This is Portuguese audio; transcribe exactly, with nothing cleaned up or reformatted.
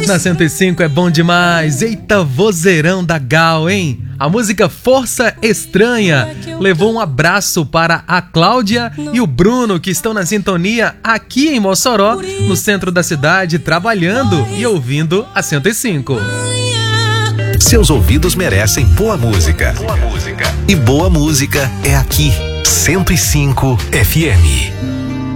Na cento e cinco é bom demais. Eita, vozeirão da Gal, hein? A música Força Estranha levou um abraço para a Cláudia e o Bruno, que estão na sintonia aqui em Mossoró, no centro da cidade, trabalhando e ouvindo a cento e cinco. Seus ouvidos merecem boa música. Boa música. E boa música é aqui, cento e cinco F M.